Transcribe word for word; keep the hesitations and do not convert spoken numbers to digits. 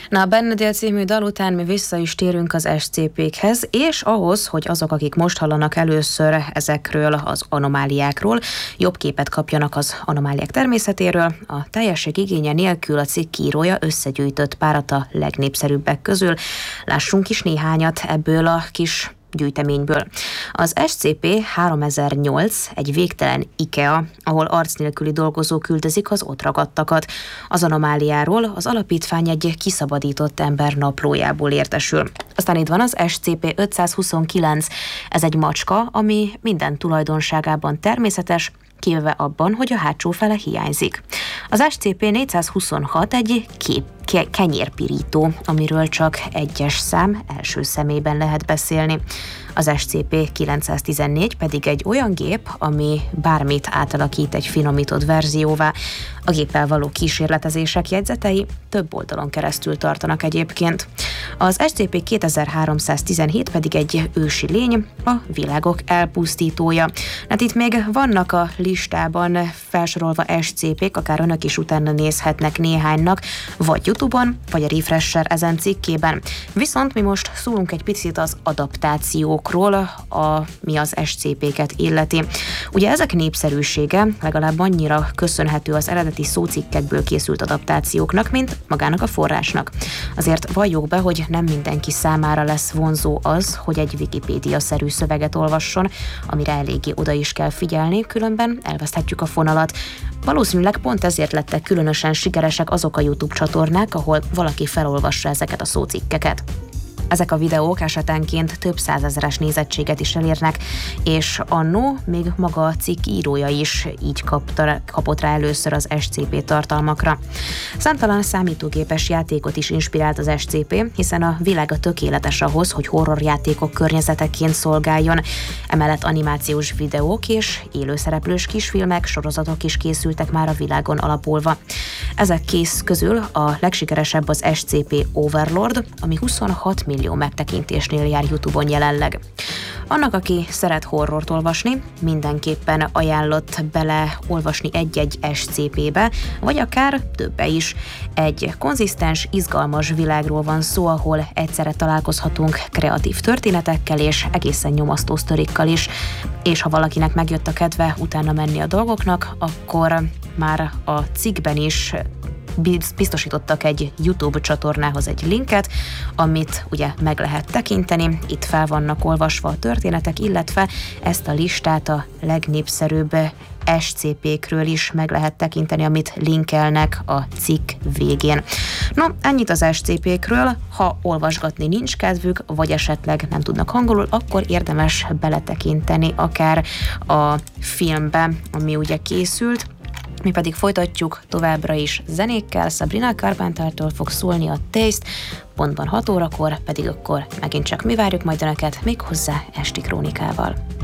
Na, a Bennedél című dal után mi vissza is térünk az es cé pékhez, és ahhoz, hogy azok, akik most hallanak először ezekről az anomáliákról, jobb képet kapjanak az anomáliák természetéről, a teljesség igénye nélkül a cikk írója összegyűjtött párat a legnépszerűbbek közül. Lássunk is néhányat ebből a kis gyűjteményből. Az es cé pé háromezer-nyolc egy végtelen IKEA, ahol arc nélküli dolgozó küldözik az ott ragadtakat. Az anomáliáról az alapítvány egy kiszabadított ember naplójából értesül. Aztán itt van az es cé pé ötszázhuszonkilenc, ez egy macska, ami minden tulajdonságában természetes, kivéve abban, hogy a hátsó fele hiányzik. Az es cé pé négyszázhuszonhat egy kép, ke- kenyérpirító, amiről csak egyes szám első szemében lehet beszélni. Az es cé pé kilencszáztizennégy pedig egy olyan gép, ami bármit átalakít egy finomított verzióvá. A géppel való kísérletezések jegyzetei több oldalon keresztül tartanak egyébként. Az es cé pé kétezer-háromszáztizenhét pedig egy ősi lény, a világok elpusztítója. Hát itt még vannak a listában felsorolva es cé pék, akár önök is utána nézhetnek néhánynak, vagy YouTube-on, vagy a Refresher ezen cikkében. Viszont mi most szólunk egy picit az adaptációkról, ami az es cé péket illeti. Ugye ezek népszerűsége legalább annyira köszönhető az eredeti szócikkekből készült adaptációknak, mint magának a forrásnak. Azért valljuk be, hogy nem mindenki számára lesz vonzó az, hogy egy Wikipédia-szerű szöveget olvasson, amire eléggé oda is kell figyelni, különben elveszthetjük a fonalat. Valószínűleg pont ezért lettek különösen sikeresek azok a YouTube csatornák, ahol valaki felolvassa ezeket a szócikkeket. Ezek a videók esetenként több százezeres nézettséget is elérnek, és annó még maga a cikk írója is így kapta, kapott rá először az es cé pé tartalmakra. Számtalan számítógépes játékot is inspirált az es cé pé, hiszen a világa tökéletes ahhoz, hogy horrorjátékok környezeteként szolgáljon. Emellett animációs videók és élőszereplős kisfilmek, sorozatok is készültek már a világon alapulva. Ezek kész közül a legsikeresebb az es cé pé Overlord, ami huszonhat millió megtekintésnél jár YouTube-on jelenleg. Annak, aki szeret horrort olvasni, mindenképpen ajánlott bele olvasni egy-egy es cé pébe, vagy akár többe is. Egy konzisztens, izgalmas világról van szó, ahol egyszerre találkozhatunk kreatív történetekkel és egészen nyomasztó sztorikkal is. És ha valakinek megjött a kedve utána menni a dolgoknak, akkor már a cikkben is biztosítottak egy YouTube csatornához egy linket, amit ugye meg lehet tekinteni. Itt fel vannak olvasva a történetek, illetve ezt a listát a legnépszerűbb es cé pékről is meg lehet tekinteni, amit linkelnek a cikk végén. No, ennyit az es cé pékről. Ha olvasgatni nincs kedvük, vagy esetleg nem tudnak angolul, akkor érdemes beletekinteni akár a filmbe, ami ugye készült. Mi pedig folytatjuk továbbra is zenékkel. Sabrina Carpentertől fog szólni a Taste, pontban hat órakor, pedig akkor megint csak mi várjuk majd önöket, méghozzá esti krónikával.